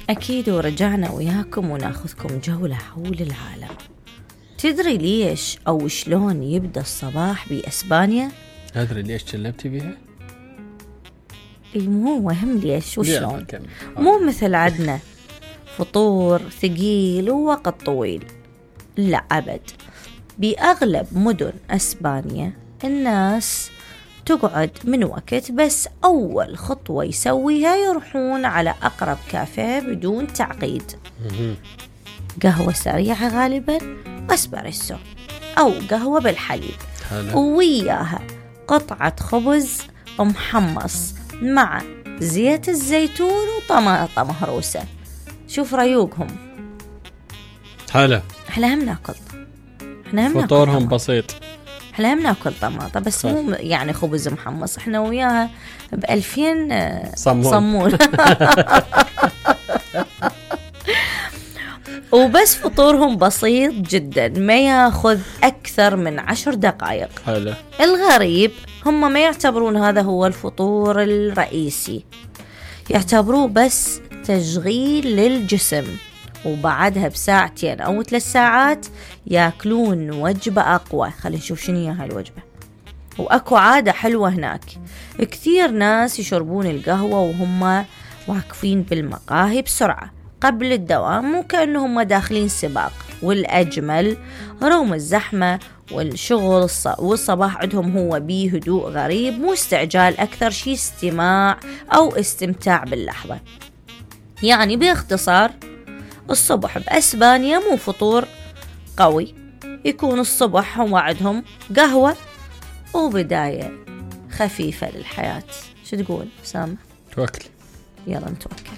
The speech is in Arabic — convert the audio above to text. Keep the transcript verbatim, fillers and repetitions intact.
أكيد، ورجعنا وياكم وناخذكم جولة حول العالم. تدري ليش أو شلون يبدأ الصباح بإسبانيا؟ أدري ليش تشلبتي بيها؟ مو مهم ليش وشلون، مو مثل عدنا فطور ثقيل ووقت طويل، لا أبد. بأغلب مدن أسبانيا الناس تقعد من وقت، بس أول خطوة يسويها يروحون على أقرب كافيه بدون تعقيد. قهوة سريعة غالبا، اسبريسو أو قهوة بالحليب، ووياها قطعة خبز محمص مع زيت الزيتون وطماطة مهروسة. شوف ريوقهم. حلا احنا هم ناكل، احنا هم فطورهم بسيط، احنا هم ناكل طماطة بس خلص. مو يعني خبز محمص، احنا وياها بألفين صمون, صمون. وبس فطورهم بسيط جدا، ما ياخذ أكثر من عشر دقائق. حلو. الغريب هم ما يعتبرون هذا هو الفطور الرئيسي، يعتبروه بس تشغيل للجسم، وبعدها بساعتين أو ثلاث ساعات يأكلون وجبة أقوى. خلينا نشوف شنو هي هالوجبة. وأكو عادة حلوة هناك، كثير ناس يشربون القهوة وهم واقفين بالمقاهي بسرعة قبل الدوام، وكأنهم داخلين سباق. والأجمل رغم الزحمة والشغل والصباح عندهم هو بيه هدوء غريب، مو استعجال، أكثر شيء استماع أو استمتاع باللحظة. يعني باختصار الصبح بأسبانيا مو فطور قوي، يكون الصبح هم عندهم قهوة وبداية خفيفة للحياة. شو تقول سامة؟ توكل. يلا نتوكل.